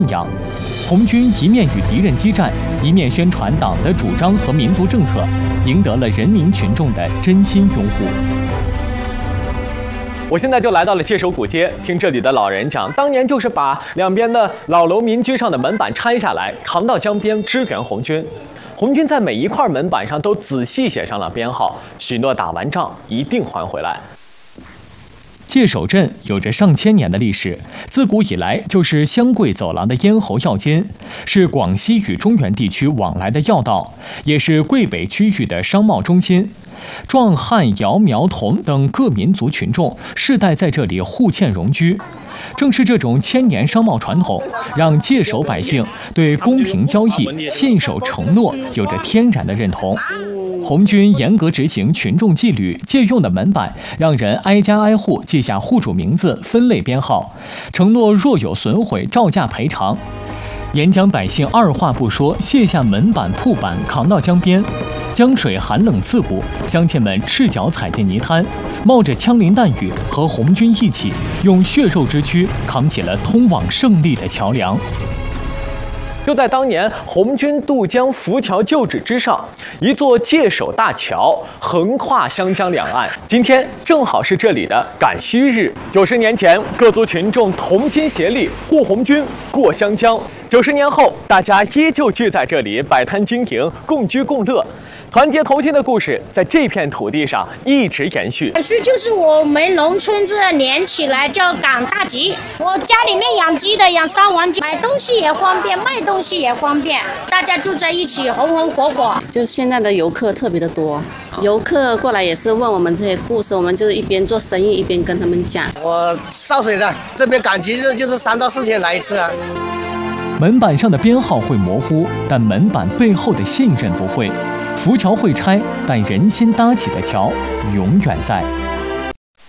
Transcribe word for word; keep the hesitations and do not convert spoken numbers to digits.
仰。红军一面与敌人激战，一面宣传党的主张和民族政策，赢得了人民群众的真心拥护。 我现在就来到了界首古街，听这里的老人讲，当年就是把两边的老楼民居上的门板拆下来，扛到江边支援红军。红军在每一块门板上都仔细写上了编号，许诺打完仗一定还回来。 界首镇有着上千年的历史，自古以来就是湘桂走廊的咽喉要尖，是广西与中原地区往来的要道，也是桂北区域的商贸中心。壮汉、瑶、苗、侗等各民族群众世代在这里互嵌融居。正是这种千年商贸传统，让界首百姓对公平交易、信守承诺有着天然的认同。红军严格执行群众纪律，借用的门板让人挨家挨户记下户主名字、分类编号，承诺若有损毁照价赔偿。沿江百姓二话不说卸下门板铺板，扛到江边。江水寒冷刺骨，乡亲们赤脚踩进泥滩，冒着枪林弹雨，和红军一起用血肉之躯扛起了通往胜利的桥梁。 就在当年红军渡江浮桥旧址之上，一座界首大桥横跨湘江两岸。今天正好是这里的赶墟日。九十年前，各族群众同心协力护红军过湘江。九十年后，大家依旧聚在这里摆摊经营，共居共乐。团结同心的故事在这片土地上一直延续。 赶墟就是我们农村这连起来叫赶大集。我家里面养鸡的，养三王鸡，买东西也方便，卖东西也方便，大家住在一起，红红火火。 就现在的游客特别的多，游客过来也是问我们这些故事，我们就是一边做生意一边跟他们讲。 我潲水的，这边赶集日就是三到四天来一次啊。 门板上的编号会模糊，但门板背后的信任不会。浮桥会拆，但人心搭起的桥永远在。